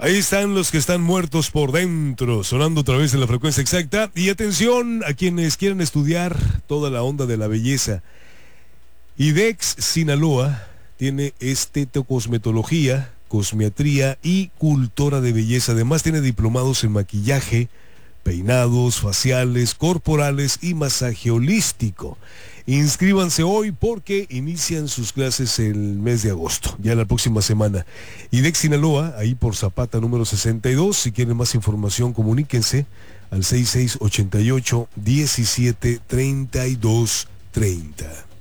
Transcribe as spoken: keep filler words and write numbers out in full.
Ahí están los que están muertos por dentro, sonando otra vez en la frecuencia exacta. Y atención a quienes quieren estudiar toda la onda de la belleza. IDEX Sinaloa tiene estetocosmetología, cosmetría y cultura de belleza. Además tiene diplomados en maquillaje, peinados, faciales, corporales y masaje holístico. Inscríbanse hoy porque inician sus clases el mes de agosto, ya la próxima semana. IDEX Sinaloa, ahí por Zapata número sesenta y dos. Si quieren más información, comuníquense al seis seis ocho ocho, diecisiete, treinta y dos, treinta.